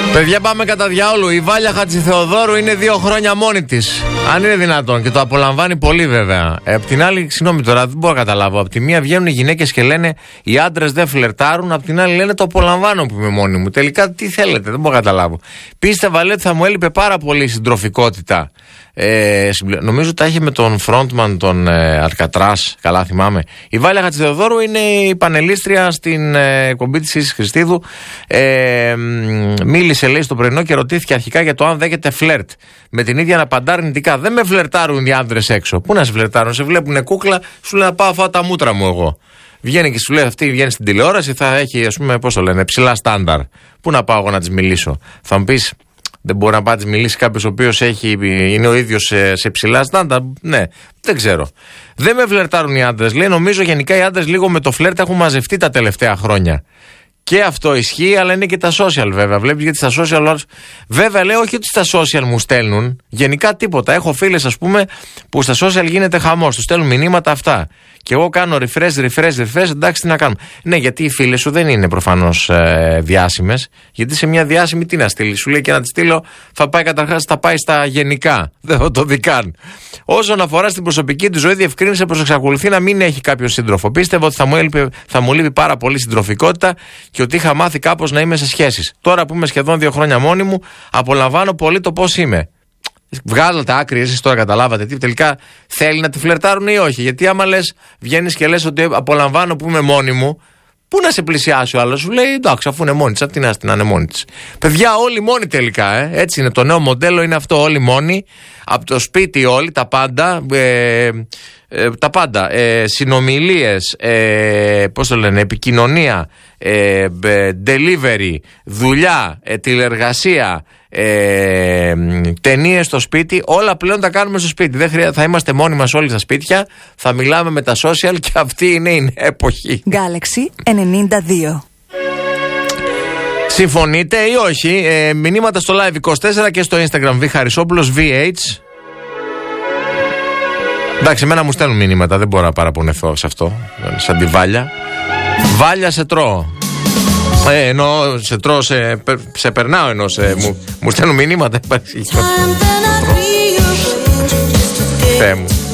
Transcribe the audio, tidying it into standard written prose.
Παιδιά, πάμε κατά διαόλου. Η Βάλια Χατζηθεοδόρου είναι 2 χρόνια μόνη της. Αν είναι δυνατόν, και το απολαμβάνει πολύ βέβαια. Απ' την άλλη, συγγνώμη τώρα, δεν μπορώ να καταλάβω. Απ' τη μία βγαίνουν οι γυναίκες και λένε οι άντρες δεν φλερτάρουν. Απ' την άλλη λένε το απολαμβάνω που είμαι μόνη μου. Τελικά τι θέλετε, δεν μπορώ να καταλάβω. Πίστευα, λέει, ότι θα μου έλειπε πάρα πολύ η συντροφικότητα. Νομίζω τα έχει με τον frontman τον Αλκατράς, καλά θυμάμαι. Η Βάλια Χατζηθεοδόρου είναι η πανελίστρια στην εκπομπή της Ίσης Χριστίδου. Μίλησε, λέει, στο πρωινό και ρωτήθηκε αρχικά για το αν δέχεται φλερτ. Με την ίδια να απαντά αρνητικά. Δεν με φλερτάρουν οι άντρες έξω. Πού να σε φλερτάρουν, σε βλέπουνε κούκλα, σου λέει να πάω φάω τα μούτρα μου εγώ. Βγαίνει και σου λέει αυτή, βγαίνει στην τηλεόραση, θα έχει, ας πούμε, πώς το λένε, ψηλά στάνταρ. Πού να πάω εγώ να της μιλήσω. Θα μου πεις, δεν μπορεί να πάει να της μιλήσει κάποιος ο οποίος είναι ο ίδιος σε ψηλά στάνταρ. Ναι, δεν ξέρω. Δεν με φλερτάρουν οι άντρες. Λέει, νομίζω γενικά οι άντρες λίγο με το φλερτ έχουν μαζευτεί τα τελευταία χρόνια. Και αυτό ισχύει, αλλά είναι και τα social βέβαια. Βλέπεις, γιατί στα social. Βέβαια, λέω, όχι ότι στα social μου στέλνουν. Γενικά τίποτα. Έχω φίλες, ας πούμε, που στα social γίνεται χαμός. Τους στέλνουν μηνύματα αυτά. Και εγώ κάνω refresh. Εντάξει, τι να κάνουμε. Ναι, γιατί οι φίλες σου δεν είναι προφανώς διάσημες. Γιατί σε μια διάσημη τι να στείλει. Σου λέει και να τη στείλω, θα πάει καταρχάς, θα πάει στα γενικά. Δεν θα το δει καν. Όσον αφορά στην προσωπική του ζωή, διευκρίνησε πως εξακολουθεί να μην έχει κάποιο σύντροφο. Πίστευε ότι θα μου λείπει πάρα πολύ συντροφικότητα και ότι είχα μάθει κάπως να είμαι σε σχέσεις. Τώρα που είμαι σχεδόν 2 χρόνια μόνη μου, απολαμβάνω πολύ το πώς είμαι. Βγάζατε άκρη, εσείς τώρα καταλάβατε τι τελικά θέλει να τη φλερτάρουν ή όχι. Γιατί άμα λες, βγαίνεις και λες ότι απολαμβάνω που είμαι μόνη μου, πού να σε πλησιάσει ο άλλος, σου λέει εντάξει, αφού είναι μόνη της, αυτή να είναι μόνη της. Παιδιά, όλοι μόνοι τελικά, έτσι είναι. Το νέο μοντέλο είναι αυτό, όλοι μόνοι. Από το σπίτι όλοι, τα πάντα. Τα πάντα. Συνομιλίες, πώς το λένε, επικοινωνία, delivery, δουλειά, τηλεργασία, ταινίες στο σπίτι, όλα πλέον τα κάνουμε στο σπίτι. Δεν χρειάζεται, θα είμαστε μόνοι μας όλοι στα σπίτια, θα μιλάμε με τα social και αυτή είναι η νέα εποχή. Galaxy 92. Συμφωνείτε ή όχι? Μηνύματα στο Live24 και στο Instagram Β-Χαρισόπουλος VH. Εντάξει, εμένα μου στέλνουν μηνύματα, δεν μπορώ να παραπονεθώ σε αυτό. Σαν τη Βάλια. Βάλια, σε τρώω. Ενώ σε τρώω, σε περνάω, ενώ μου στέλνουν μηνύματα. Θεέ μου.